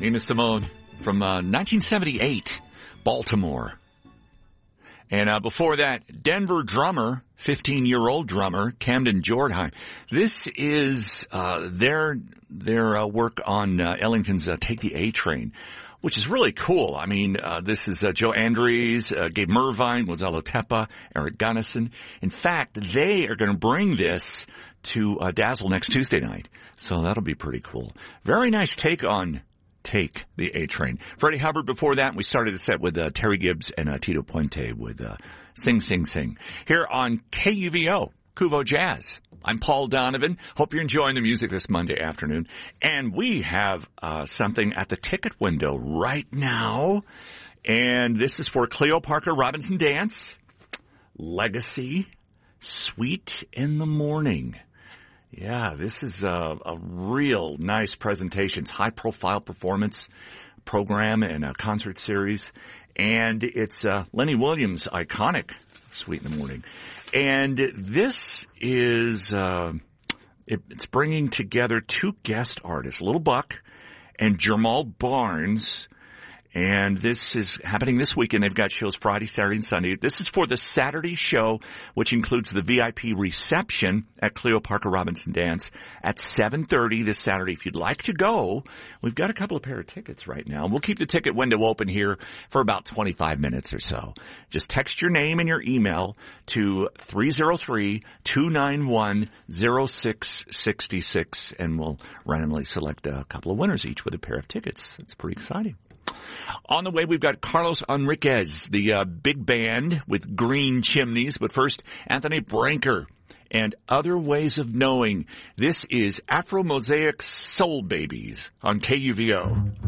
Nina Simone from 1978, Baltimore. And before that, Denver drummer, 15-year-old drummer, Camden Jordheim. This is their work on Ellington's Take the A Train, which is really cool. I mean, this is Joe Andrews, Gabe Mervine, Gonzalo Tepa, Eric Gunnison. In fact, they are going to bring this to Dazzle next Tuesday night. So that'll be pretty cool. Very nice take on Take the A Train. Freddie Hubbard before that. We started the set with Terry Gibbs and Tito Puente with Sing, Sing, Sing. Here on KUVO, Kuvo Jazz. I'm Paul Donovan. Hope you're enjoying the music this Monday afternoon. And we have something at the ticket window right now. And this is for Cleo Parker Robinson Dance, Legacy, Sweet in the Morning. Yeah, this is a real nice presentation. It's high-profile performance program and a concert series. And it's Lenny Williams' iconic Sweet in the Morning. And this is, it's bringing together two guest artists, Little Buck and Jamal Barnes. And this is happening this weekend. They've got shows Friday, Saturday, and Sunday. This is for the Saturday show, which includes the VIP reception at Cleo Parker Robinson Dance at 7:30 this Saturday. If you'd like to go, we've got a couple of pair of tickets right now. We'll keep the ticket window open here for about 25 minutes or so. Just text your name and your email to 303-291-0666, and we'll randomly select a couple of winners each with a pair of tickets. It's pretty exciting. On the way, we've got Carlos Enriquez, the big band with green chimneys. But first, Anthony Branker and Other Ways of Knowing. This is Afro Mosaic Soul Babies on KUVO.